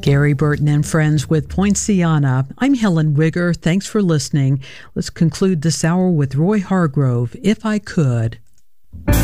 Gary Burton and friends with Poinciana. I'm Helen Wigger. Thanks for listening. Let's conclude this hour with Roy Hargrove, If I Could.